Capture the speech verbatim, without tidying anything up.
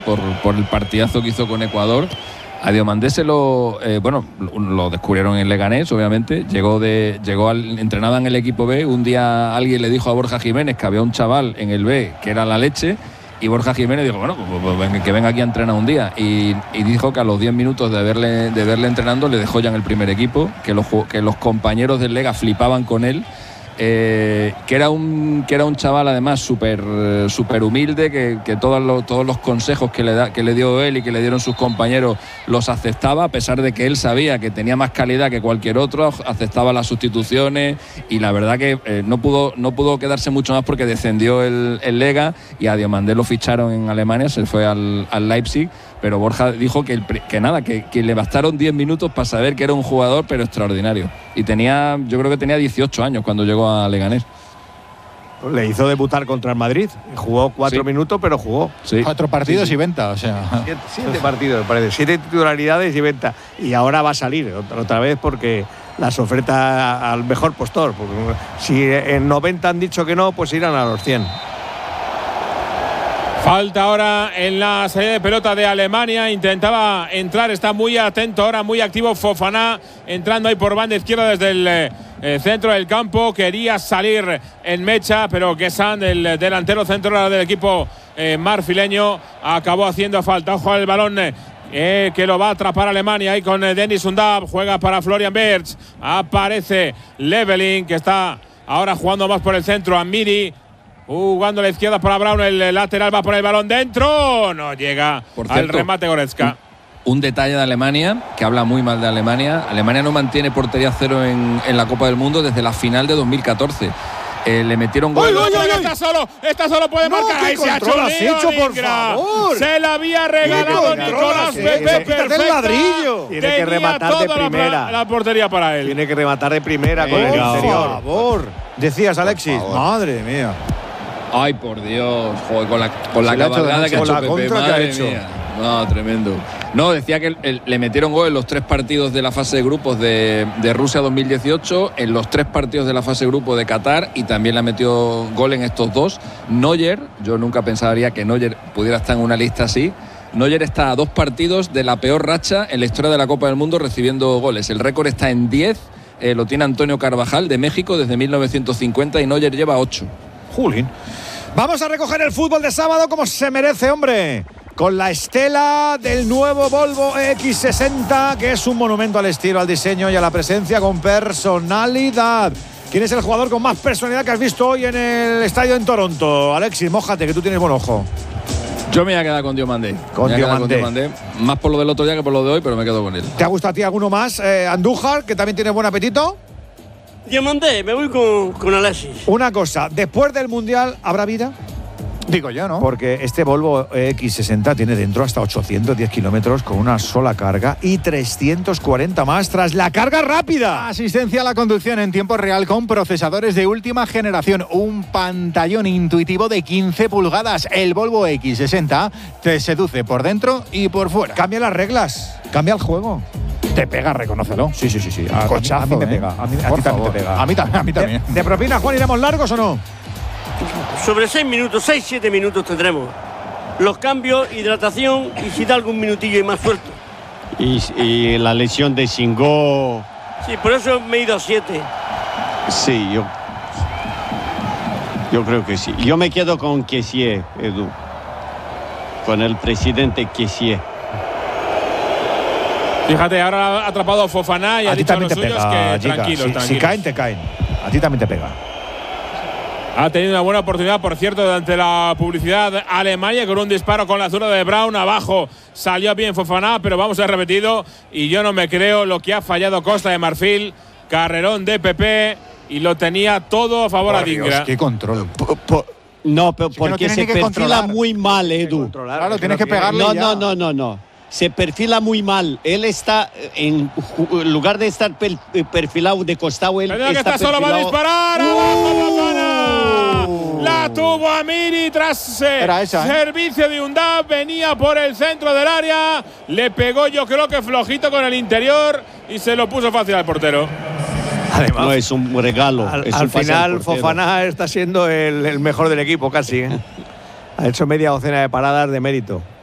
por, por el partidazo que hizo con Ecuador. A Diomandé se lo, eh, bueno, lo descubrieron en Leganés, obviamente. Llegó de, llegó al, entrenaba en el equipo B. Un día alguien le dijo a Borja Jiménez que había un chaval en el B que era la leche. Y Borja Jiménez dijo, bueno, pues, pues, que venga aquí a entrenar un día. Y, y dijo que a los diez minutos de verle, de verle entrenando le dejó ya en el primer equipo, que los, que los compañeros del Lega flipaban con él. Eh, que era un que era un chaval además súper súper humilde, que, que todos los todos los consejos que le da, que le dio él y que le dieron sus compañeros los aceptaba, a pesar de que él sabía que tenía más calidad que cualquier otro, aceptaba las sustituciones y la verdad que eh, no pudo no pudo quedarse mucho más porque descendió el, el Lega y a Diomandé lo ficharon en Alemania, se fue al, al Leipzig. Pero Borja dijo que, el, que nada, que, que le bastaron diez minutos para saber que era un jugador, pero extraordinario. Y tenía, yo creo que tenía dieciocho años cuando llegó a Leganés. Le hizo debutar contra el Madrid. Jugó cuatro sí. minutos, pero jugó. Sí. Cuatro partidos sí, sí. y venta, o sea. Siete, siete partidos, me parece. Siete titularidades y venta. Y ahora va a salir otra, otra vez porque las oferta al mejor postor. Porque si en noventa han dicho que no, pues irán a los cien. Falta ahora en la salida de pelota de Alemania. Intentaba entrar, está muy atento ahora, muy activo Fofana, entrando ahí por banda izquierda desde el eh, centro del campo. Quería salir en mecha, pero Guessant, el delantero centro del equipo eh, marfileño, acabó haciendo falta. Ojo al balón. Eh, que lo va a atrapar Alemania ahí con eh, Dennis Undav. Juega para Florian Wirtz. Aparece Leveling, que está ahora jugando más por el centro. Amiri jugando a la izquierda para Brown, el lateral va a poner el balón dentro, no llega por cierto, al remate Goretzka. Un, un detalle de Alemania, que habla muy mal de Alemania. Alemania no mantiene portería cero en, en la Copa del Mundo desde la final de dos mil catorce. Eh, le metieron gol. ¡Uy, uy, uy! Está solo, está solo, puede no, marcar. Ahí se ha hecho, has hecho por favor. Se la había regalado Nicolás Pepe, perfecto. ladrillo. Tiene Tenía que rematar de primera. La, la portería para él. Tiene que rematar de primera con Venga, el interior. Por favor. Decías, Alexis. Madre mía. Ay, por Dios, joder, con la, con la cabalgada que ha hecho Pepe, madre mía. No, tremendo. No, decía que el, le metieron gol en los tres partidos de la fase de grupos de, de Rusia dos mil dieciocho, en los tres partidos de la fase de grupo de Qatar y también le ha metido gol en estos dos. Neuer, yo nunca pensaría que Neuer pudiera estar en una lista así. Neuer está a dos partidos de la peor racha en la historia de la Copa del Mundo recibiendo goles. El récord está en diez, eh, lo tiene Antonio Carvajal de México desde mil novecientos cincuenta y Neuer lleva ocho. Julín. Vamos a recoger el fútbol de sábado como se merece, hombre. Con la estela del nuevo Volvo equis sesenta, que es un monumento al estilo, al diseño y a la presencia con personalidad. ¿Quién es el jugador con más personalidad que has visto hoy en el estadio en Toronto? Alexis, mójate, que tú tienes buen ojo. Yo me voy a quedar con Diomandé. Con Diomandé. Diomandé. Más por lo del otro día que por lo de hoy, pero me quedo con él. ¿Te ha gustado a ti alguno más? Eh, Andújar, que también tiene buen apetito. Diomandé, me voy con, con Alexis. Una cosa, después del Mundial, ¿habrá vida? Digo yo, ¿no? Porque este Volvo equis sesenta tiene dentro hasta ochocientos diez kilómetros con una sola carga y trescientos cuarenta más tras la carga rápida. Asistencia a la conducción en tiempo real con procesadores de última generación. Un pantallón intuitivo de quince pulgadas. El Volvo equis sesenta te seduce por dentro y por fuera. Cambia las reglas, cambia el juego. Te pega, reconócelo. Sí, sí, sí, sí. A, Cochazo, a mí me ¿eh? pega. A, mí, a ti también te pega. A mí, a mí también. ¿De, de propina, Juan, iremos largos o no? Sobre seis minutos, seis, siete minutos tendremos. Los cambios, hidratación y si da algún minutillo y más suelto. Y, y la lesión de Singó. Sí, por eso me he ido a siete. Sí, yo. Yo creo que sí. Yo me quedo con Kessié, Edu. Con el presidente Kessié. Fíjate, ahora ha atrapado a Fofana y a ha ti dicho a también los te suyos pega, que chica. tranquilos, Si, tranquilos. si caen, te caen. A ti también te pega. Ha tenido una buena oportunidad, por cierto, ante la publicidad Alemania con un disparo con la zurda de Brown. Abajo salió bien Fofana, pero vamos a repetido. Y yo no me creo lo que ha fallado Costa de Marfil. Carrerón de Pepe y lo tenía todo a favor por a Dingra. Dios, qué control. Por, por, no, pero porque no se perfila controlar. muy mal, Edu. Claro, tienes que pegarle. No, ya. no, no, no, no. Se perfila muy mal. Él está, en lugar de estar per, perfilado de costado, él Pero está, que está solo, va a disparar. ¡Abajo, Fofana! La tuvo Amiri tras eh, esa, ¿eh? servicio de Undav. Venía por el centro del área. Le pegó, yo creo que flojito con el interior y se lo puso fácil al portero. Además, no es un regalo. Al, es al un final, Fofana está siendo el, el mejor del equipo casi. ¿eh? Ha hecho media docena de paradas de mérito.